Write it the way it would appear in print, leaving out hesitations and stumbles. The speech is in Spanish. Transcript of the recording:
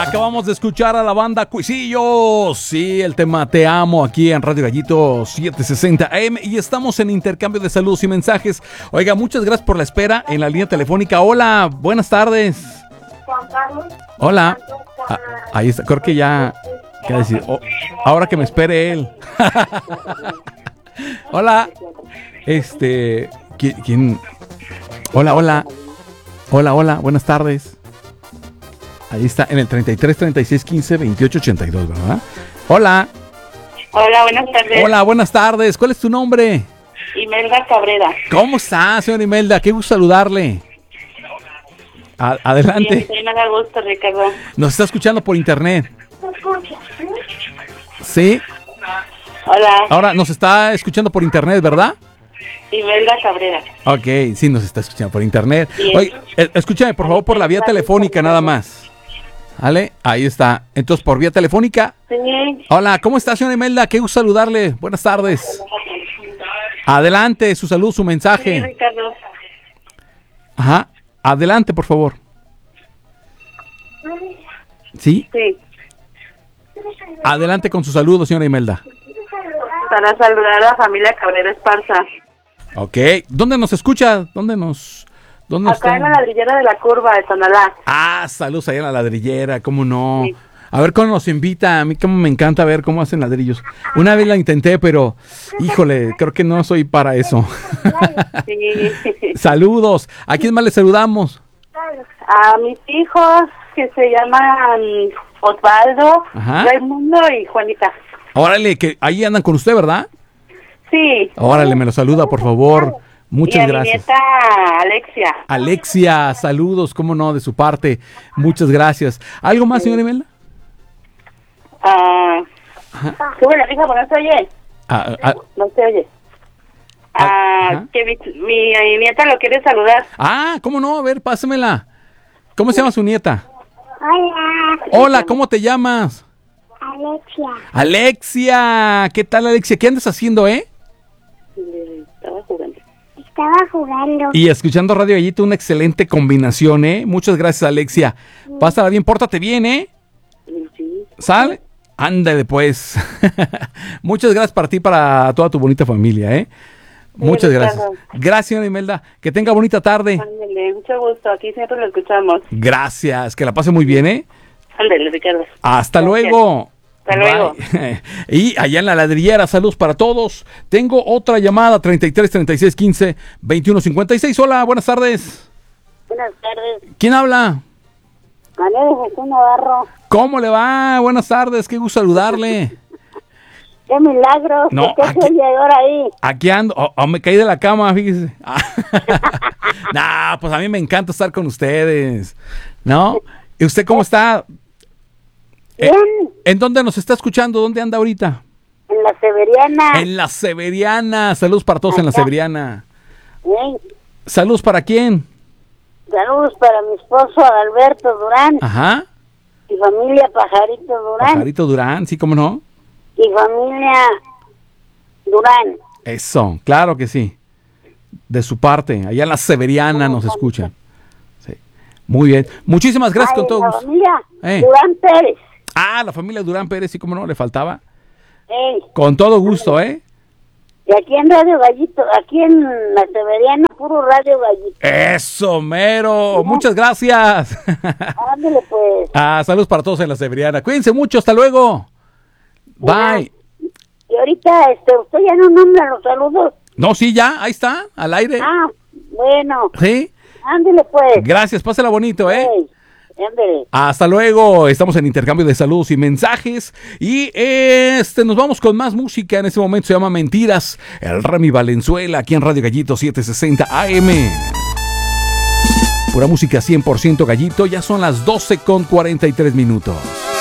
Acabamos de escuchar a la banda Cuisillos. Sí, el tema Te Amo aquí en Radio Gallito 760 AM y estamos en intercambio de saludos y mensajes. Oiga, muchas gracias por la espera en la línea telefónica. Hola, buenas tardes. Juan Carlos. Hola. Ahí está, creo que ya... ¿Qué decir? Ahora que me espere él. Hola. ¿Quién? Hola, buenas tardes. Ahí está, en el 33 36 15 28 82, ¿verdad? Hola. Hola, buenas tardes. Hola, buenas tardes. ¿Cuál es tu nombre? Imelda Cabrera. ¿Cómo está, señora Imelda? Qué gusto saludarle. Adelante. Sí, me da gusto, Ricardo. Nos está escuchando por internet. Sí. Hola. Ahora nos está escuchando por internet, ¿verdad? Imelda Cabrera. Ok, sí, nos está escuchando por internet. Sí. Oye, escúchame, por favor, por la vía telefónica nada más. ¿Vale? Ahí está. Entonces, por vía telefónica. Sí. Hola, ¿cómo está, señora Imelda? Qué gusto saludarle. Buenas tardes. Adelante, su salud, su Sí, mensaje. Ricardo. Ajá. Adelante, por favor. ¿Sí? Sí. Adelante con su saludo, señora Imelda. Para saludar a la familia Cabrera Esparza. Ok. ¿Dónde nos escucha? ¿Dónde Acá está? en la ladrillera de la curva de Tonalá. Ah, saludos allá en la ladrillera, ¿cómo no? Sí. A ver cómo nos invita, a mí como me encanta ver cómo hacen ladrillos. Una vez la intenté, pero, híjole, creo que no soy para eso. Sí. Saludos. ¿A quién más le saludamos? A mis hijos que se llaman Osvaldo, Ajá. Raimundo y Juanita. Órale, que ahí andan con usted, ¿verdad? Sí. Órale, me lo saluda, por favor. Muchas y a gracias. mi nieta Alexia. Alexia, saludos, cómo no, de su parte. Muchas gracias. ¿Algo más, señora Imelda? Sube la fija, porque no se oye. No se oye. Ajá. Que mi nieta lo quiere saludar. ¿Cómo no? A ver, pásamela. ¿Cómo se llama su nieta? Hola, Hola, ¿cómo te llamas? Alexia. Alexia, ¿qué tal, Alexia? ¿Qué andas haciendo, Estaba jugando. Estaba jugando. Y escuchando Radio Gallito, una excelente combinación, Muchas gracias, Alexia. Pásala bien, pórtate bien, Sí. ¿Sale? Ándale, pues. Muchas gracias para ti y para toda tu bonita familia, Muchas gracias. Ricardo. Gracias, señora Imelda. Que tenga bonita tarde. Ándale, mucho gusto. Aquí siempre lo escuchamos. Gracias. Que la pase muy bien, Ándale, Ricardo. Hasta Gracias. luego. Hasta luego. Bye. Y allá en la ladrillera, saludos para todos. Tengo otra llamada, 33 36 15 21 56. Hola, buenas tardes. Buenas tardes. ¿Quién habla? María de Jesús Navarro. ¿Cómo le va? Buenas tardes, qué gusto saludarle. ¡Qué milagro! No, ¿Por qué se oye ahora ahí? Aquí ando, me caí de la cama, fíjese. Nah, pues a mí me encanta estar con ustedes, ¿no? ¿Y usted cómo está? Bien, ¿En dónde nos está escuchando? ¿Dónde anda ahorita? en la Severiana. En la Severiana. Saludos para todos en la Acá. Severiana. Bien. ¿Saludos para quién? Saludos para mi esposo Alberto Durán Ajá. y familia Pajarito Durán Pajarito Durán, sí, cómo no. y familia Durán. Eso, claro que sí. De su parte, allá en la Severiana nos escuchan. Sí. Muy bien. Muchísimas gracias, con todo la gusto. familia Eh. Durán Pérez. La familia Durán Pérez, sí, cómo no, le faltaba. Ey. Con todo gusto, Y aquí en Radio Gallito, aquí en la Severiana, puro Radio Gallito. Eso, mero. Muchas gracias. Ándale pues. Saludos para todos en la Severiana. Cuídense mucho, hasta luego. Bye. Y ahorita, usted ya no nombra los saludos. No, sí, ya, ahí está, al aire. Bueno. Sí. Ándale pues. Gracias, pásela bonito, Ey, ándale. Hasta luego, estamos en intercambio de saludos y mensajes y nos vamos con más música. En este momento se llama Mentiras, el Remy Valenzuela aquí en Radio Gallito 760 AM. Pura música 100% Gallito, ya son las 12:43.